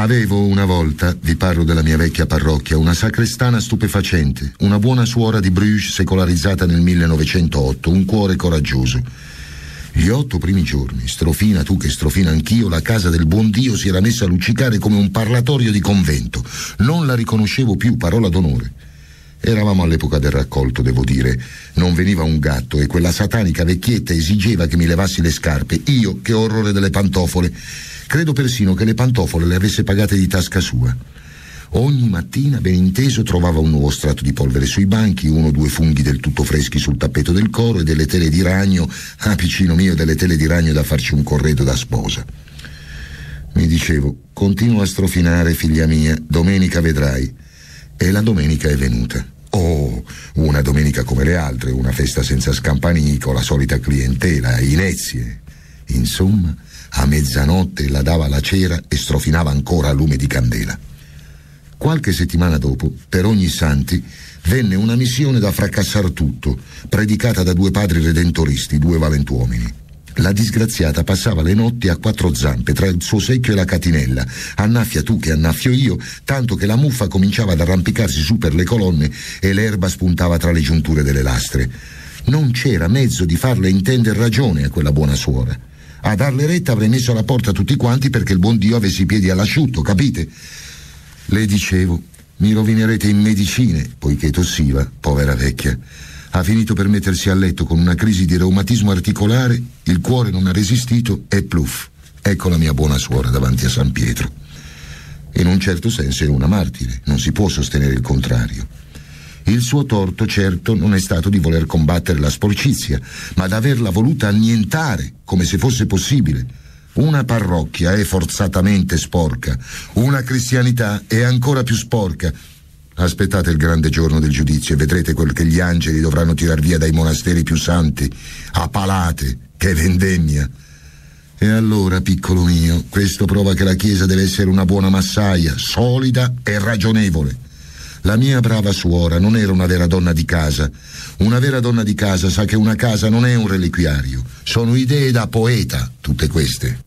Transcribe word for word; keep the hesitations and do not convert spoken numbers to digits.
Avevo una volta, vi parlo della mia vecchia parrocchia, una sacrestana stupefacente, una buona suora di Bruges secolarizzata nel millenovecentootto, un cuore coraggioso. Gli otto primi giorni, strofina tu che strofina anch'io, la casa del buon Dio si era messa a luccicare come un parlatorio di convento. Non la riconoscevo più, parola d'onore. Eravamo all'epoca del raccolto, devo dire. Non veniva un gatto e quella satanica vecchietta esigeva che mi levassi le scarpe. Io, che ho orrore delle pantofole. Credo persino che le pantofole le avesse pagate di tasca sua. Ogni mattina, ben inteso, trovava un nuovo strato di polvere sui banchi, uno o due funghi del tutto freschi sul tappeto del coro e delle tele di ragno, ah piccino mio, delle tele di ragno da farci un corredo da sposa. Mi dicevo, continua a strofinare, figlia mia, domenica vedrai. E la domenica è venuta. Oh, una domenica come le altre, una festa senza scampanico, la solita clientela, inezie. Insomma, a mezzanotte la dava la cera e strofinava ancora a lume di candela. Qualche settimana dopo, per ogni santi, venne una missione da fracassar tutto, predicata da due padri redentoristi, due valentuomini. La disgraziata passava le notti a quattro zampe tra il suo secchio e la catinella, annaffia tu che annaffio io, tanto che la muffa cominciava ad arrampicarsi su per le colonne e l'erba spuntava tra le giunture delle lastre. Non c'era mezzo di farle intender ragione a quella buona suora. A darle retta avrei messo alla porta tutti quanti perché il buon Dio avesse i piedi all'asciutto, capite? Le dicevo, mi rovinerete in medicine, poiché tossiva, povera vecchia. Ha finito per mettersi a letto con una crisi di reumatismo articolare, il cuore non ha resistito e pluff. Ecco la mia buona suora davanti a San Pietro. In un certo senso è una martire, non si può sostenere il contrario. Il suo torto, certo, non è stato di voler combattere la sporcizia, ma d'averla voluta annientare, come se fosse possibile. Una parrocchia è forzatamente sporca, una cristianità è ancora più sporca. Aspettate il grande giorno del giudizio e vedrete quel che gli angeli dovranno tirar via dai monasteri più santi, a palate, che vendemmia. E allora, piccolo mio, questo prova che la Chiesa deve essere una buona massaia, solida e ragionevole. La mia brava suora non era una vera donna di casa. Una vera donna di casa sa che una casa non è un reliquiario. Sono idee da poeta, tutte queste.